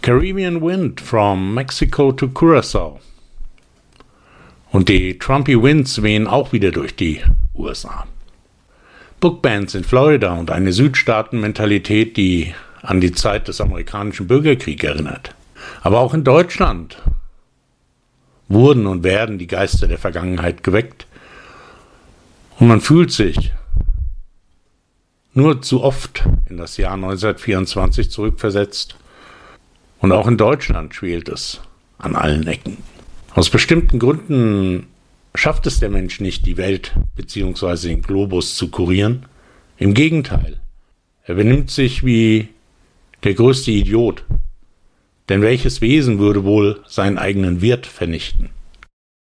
Caribbean Wind from Mexico to Curaçao. Und die Trumpy Winds wehen auch wieder durch die USA. Bookbands in Florida und eine Südstaatenmentalität, die an die Zeit des amerikanischen Bürgerkriegs erinnert. Aber auch in Deutschland wurden und werden die Geister der Vergangenheit geweckt. Und man fühlt sich nur zu oft in das Jahr 1924 zurückversetzt. Und auch in Deutschland schwelt es an allen Ecken. Aus bestimmten Gründen schafft es der Mensch nicht, die Welt bzw. den Globus zu kurieren. Im Gegenteil, er benimmt sich wie der größte Idiot. Denn welches Wesen würde wohl seinen eigenen Wirt vernichten?